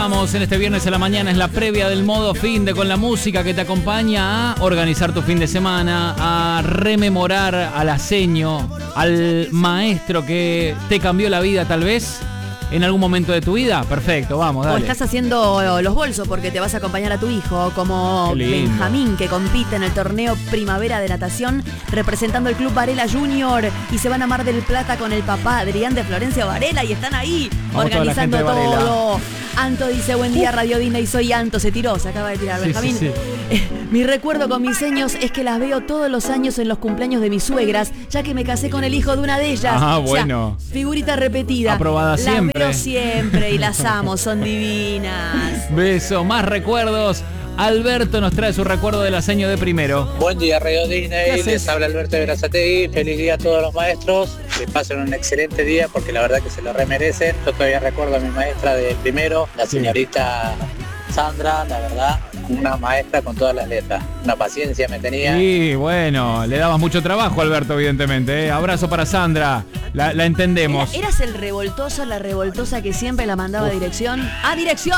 Vamos en este viernes a la mañana, es la previa del modo finde con la música que te acompaña a organizar tu fin de semana, a rememorar al aseño, al maestro que te cambió la vida tal vez en algún momento de tu vida. Perfecto, vamos, dale. O estás haciendo los bolsos porque te vas a acompañar a tu hijo, como Benjamín, que compite en el torneo Primavera de Natación representando el Club Varela Junior, y se van a Mar del Plata con el papá Adrián de Florencia Varela y están ahí organizando todo. Anto dice, buen día Radio Disney, soy Anto, se acaba de tirar Benjamín. Sí. Mi recuerdo con mis seños es que las veo todos los años en los cumpleaños de mis suegras, ya que me casé con el hijo de una de ellas. Ah, bueno. O sea, figurita repetida. Aprobada siempre. Las veo siempre y las amo, son divinas. Beso, más recuerdos. Alberto nos trae su recuerdo del aseño de primero. Buen día Radio Disney, les habla Alberto de Berazategui, feliz día a todos los maestros, que pasen un excelente día porque la verdad que se lo remerecen. Yo todavía recuerdo a mi maestra de primero, la señorita Sandra, la verdad, una maestra con todas las letras, una paciencia me tenía. Y bueno, le dabas mucho trabajo, Alberto, evidentemente, ¿eh? Abrazo para Sandra, la entendemos. ¿Eras el revoltoso, la revoltosa que siempre la mandaba a dirección? ¡A dirección!